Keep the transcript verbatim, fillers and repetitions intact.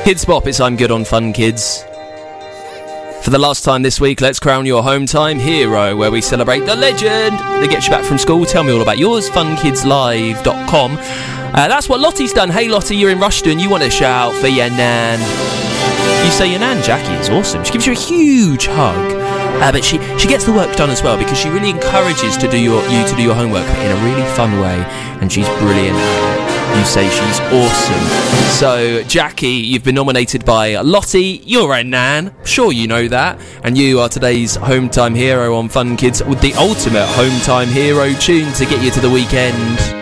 Kids Bop, it's I'm Good on Fun Kids. For the last time this week, let's crown your home time hero, where we celebrate the legend that gets you back from school. Tell me all about yours, fun kids live dot com. Uh, that's what Lottie's done. Hey Lottie, you're in Rushden, you want to shout for your nan. You say your nan, Jackie, is awesome. She gives you a huge hug. Uh, but she, she gets the work done as well, because she really encourages to do your you to do your homework in a really fun way, and she's brilliant at it. You say she's awesome. So, Jackie, you've been nominated by Lottie. You're a nan. Sure you know that. And you are today's Home Time Hero on Fun Kids, with the ultimate Home Time Hero tune to get you to the weekend.